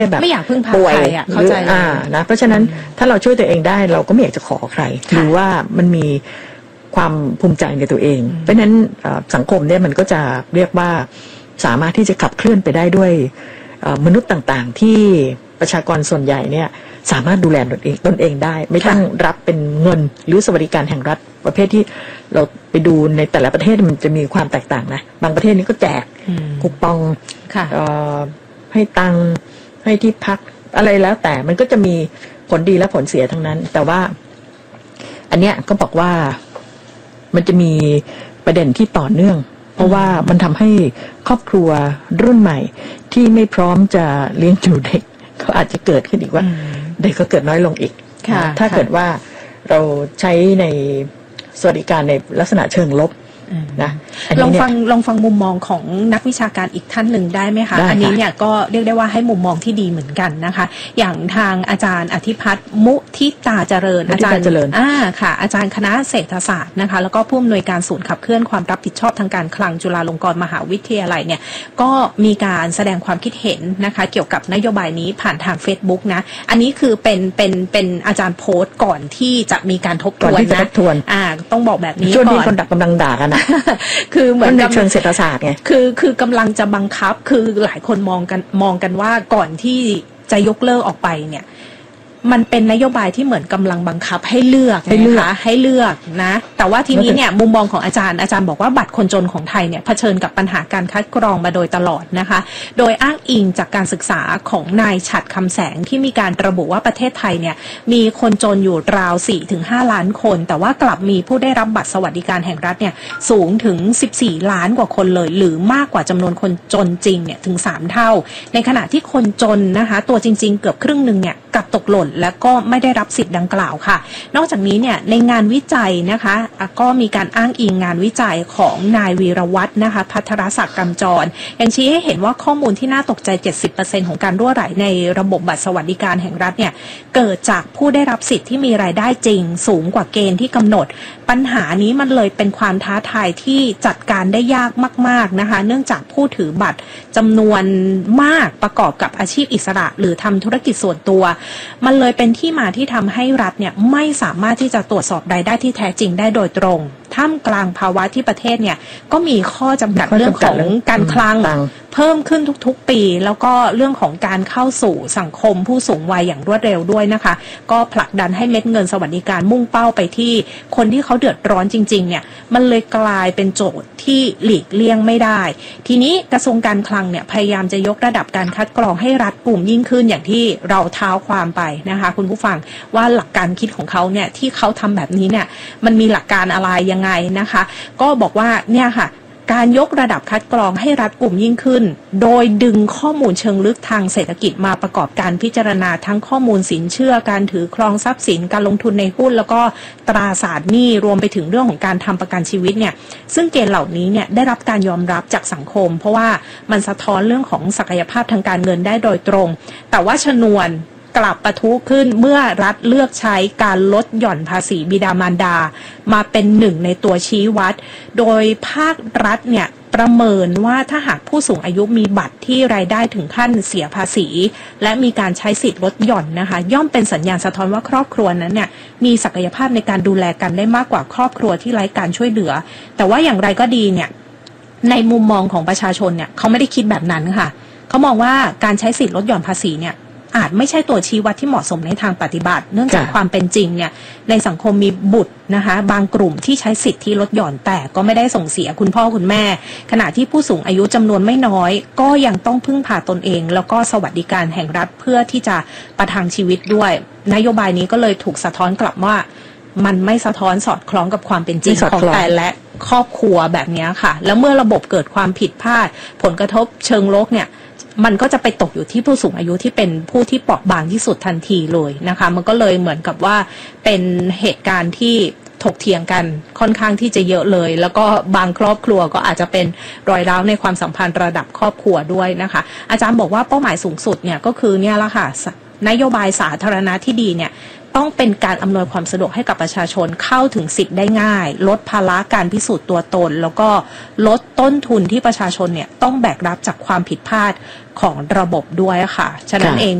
แบบไม่อยากพึ่งพาใครอ่ะเข้าใจนะเพราะฉะนั้นถ้าเราช่วยตัวเองได้เราก็ไม่อยากจะขอใครหรือว่ามันมีความภูมิใจในตัวเองเพราะฉะนั้นสังคมเนี่ยมันก็จะเรียกว่าสามารถที่จะขับเคลื่อนไปได้ด้วยมนุษย์ต่างๆที่ประชากรส่วนใหญ่เนี่ยสามารถดูแลตนเองได้ไม่ต้องรับเป็นเงินหรือสวัสดิการแห่งรัฐประเภทที่เราไปดูในแต่ละประเทศมันจะมีความแตกต่างนะบางประเทศนี้ก็แจกคูปองให้ตังให้ที่พักอะไรแล้วแต่มันก็จะมีผลดีและผลเสียทั้งนั้นแต่ว่าอันเนี้ยก็บอกว่ามันจะมีประเด็นที่ต่อเนื่องเพราะว่ามันทำให้ครอบครัวรุ่นใหม่ที่ไม่พร้อมจะเลี้ยงดูเด็กก็อาจจะเกิดขึ้นอีกว่าเด็กก็เกิดน้อยลงอีกถ้าเกิดว่าเราใช้ในสวัสดิการในลักษณะเชิงลบนะลองฟังมุมมองของนักวิชาการอีกท่านหนึ่งได้ไหมคะอันนี้เนี่ยก็เรียกได้ว่าให้มุมมองที่ดีเหมือนกันนะคะอย่างทางอาจารย์อธิพัฒน์มุทิตาเจริญอาจารย์ค่ะอาจารย์คณะเศรษฐศาสตร์นะคะแล้วก็ผู้อำนวยการศูนย์ขับเคลื่อนความรับผิดชอบทางการคลังจุฬาลงกรณ์มหาวิทยาลัยเนี่ยก็มีการแสดงความคิดเห็นนะคะเกี่ยวกับนโยบายนี้ผ่านทาง Facebook นะอันนี้คือเป็นอาจารย์โพสต์ก่อนที่จะมีการทบทวนนะต้องบอกแบบนี้ก่อนช่วงนี้คนกำลังด่ากันนะคือเหมือนในเชิงเศรษฐศาสตร์ไงคือกำลังจะบังคับคือหลายคนมองกันว่าก่อนที่จะยกเลิกออกไปเนี่ยมันเป็นนโยบายที่เหมือนกำลังบังคับให้เลือกนะคะให้เลือกนะแต่ว่าทีนี้เนี่ยมุมมองของอาจารย์บอกว่าบัตรคนจนของไทยเนี่ยเผชิญกับปัญหาการคัดกรองมาโดยตลอดนะคะโดยอ้างอิงจากการศึกษาของนายฉัตรคำแสงที่มีการระบุว่าประเทศไทยเนี่ยมีคนจนอยู่ราว 4-5 ล้านคนแต่ว่ากลับมีผู้ได้รับบัตรสวัสดิการแห่งรัฐเนี่ยสูงถึง14ล้านกว่าคนเลยหรือมากกว่าจำนวนคนจนจริงเนี่ยถึง3เท่าในขณะที่คนจนนะคะตัวจริงๆเกือบครึ่งนึงเนี่ยกลับตกหล่นและก็ไม่ได้รับสิทธิ์ดังกล่าวค่ะนอกจากนี้เนี่ยในงานวิจัยนะคะก็มีการอ้างอิงงานวิจัยของนายวีรวัฒน์นะคะภัทรศักดิ์กำจรยังชี้ให้เห็นว่าข้อมูลที่น่าตกใจ 70% ของการรั่วไหลในระบบบัตรสวัสดิการแห่งรัฐเนี่ยเกิดจากผู้ได้รับสิทธิ์ที่มีรายได้จริงสูงกว่าเกณฑ์ที่กำหนดปัญหานี้มันเลยเป็นความท้าทายที่จัดการได้ยากมากๆนะคะเนื่องจากผู้ถือบัตรจำนวนมากประกอบกับอาชีพอิสระหรือทำธุรกิจส่วนตัวมันเลยเป็นที่มาที่ทำให้รัฐเนี่ยไม่สามารถที่จะตรวจสอบรายได้ที่แท้จริงได้โดยตรงท่ามกลางภาวะที่ประเทศเนี่ยก็มีข้อจำกัดเรื่องของการคลังเพิ่มขึ้นทุกๆปีแล้วก็เรื่องของการเข้าสู่สังคมผู้สูงวัยอย่างรวดเร็วด้วยนะคะก็ผลักดันให้เม็ดเงินสวัสดิการมุ่งเป้าไปที่คนที่เขาเดือดร้อนจริงๆเนี่ยมันเลยกลายเป็นโจทย์ที่หลีกเลี่ยงไม่ได้ทีนี้กระทรวงการคลังเนี่ยพยายามจะยกระดับการคัดกรองให้รัดกุมยิ่งขึ้นอย่างที่เราเท้าความไปนะคะคุณผู้ฟังว่าหลักการคิดของเขาเนี่ยที่เขาทำแบบนี้เนี่ยมันมีหลักการอะไรยังไงนะคะก็บอกว่าเนี่ยค่ะการยกระดับคัดกรองให้รัดกุมยิ่งขึ้นโดยดึงข้อมูลเชิงลึกทางเศรษฐกิจมาประกอบการพิจารณาทั้งข้อมูลสินเชื่อการถือครองทรัพย์สินการลงทุนในหุ้นแล้วก็ตราสารหนี้รวมไปถึงเรื่องของการทำประกันชีวิตเนี่ยซึ่งเกณฑ์เหล่านี้เนี่ยได้รับการยอมรับจากสังคมเพราะว่ามันสะท้อนเรื่องของศักยภาพทางการเงินได้โดยตรงแต่ว่าชนวนกลับปะทุขึ้นเมื่อรัฐเลือกใช้การลดหย่อนภาษีบิดามารดามาเป็นหนึ่งในตัวชี้วัดโดยภาครัฐเนี่ยประเมินว่าถ้าหากผู้สูงอายุมีบัตรที่รายได้ถึงขั้นเสียภาษีและมีการใช้สิทธิ์ลดหย่อนนะคะย่อมเป็นสัญญาณสะท้อนว่าครอบครัวนั้นเนี่ยมีศักยภาพในการดูแลกันได้มากกว่าครอบครัวที่ไร้การช่วยเหลือแต่ว่าอย่างไรก็ดีเนี่ยในมุมมองของประชาชนเนี่ยเขาไม่ได้คิดแบบนั้นค่ะเขามองว่าการใช้สิทธิ์ลดหย่อนภาษีเนี่ยอาจไม่ใช่ตัวชี้วัดที่เหมาะสมในทางปฏิบัติเนื่องจากความเป็นจริงเนี่ยในสังคมมีบุตรนะคะบางกลุ่มที่ใช้สิทธิลดหย่อนแต่ก็ไม่ได้ส่งเสียคุณพ่อคุณแม่ขณะที่ผู้สูงอายุจำนวนไม่น้อยก็ยังต้องพึ่งพาตนเองแล้วก็สวัสดิการแห่งรัฐเพื่อที่จะประทังชีวิตด้วยนโยบายนี้ก็เลยถูกสะท้อนกลับว่ามันไม่สะท้อนสอดคล้องกับความเป็นจริงของแต่และครอบครัวแบบนี้ค่ะแล้วเมื่อระบบเกิดความผิดพลาดผลกระทบเชิงลบเนี่ยมันก็จะไปตกอยู่ที่ผู้สูงอายุที่เป็นผู้ที่เปราะบางที่สุดทันทีเลยนะคะมันก็เลยเหมือนกับว่าเป็นเหตุการณ์ที่ถกเถียงกันค่อนข้างที่จะเยอะเลยแล้วก็บางครอบครัวก็อาจจะเป็นรอยร้าวในความสัมพันธ์ระดับครอบครัวด้วยนะคะอาจารย์บอกว่าเป้าหมายสูงสุดเนี่ยก็คือเนี่ยละค่ะนโยบายสาธารณะที่ดีเนี่ยต้องเป็นการอำนวยความสะดวกให้กับประชาชนเข้าถึงสิทธิ์ได้ง่ายลดภาระการพิสูจน์ตัวตนแล้วก็ลดต้นทุนที่ประชาชนเนี่ยต้องแบกรับจากความผิดพลาดของระบบด้วยค่ะฉะนั้นเอง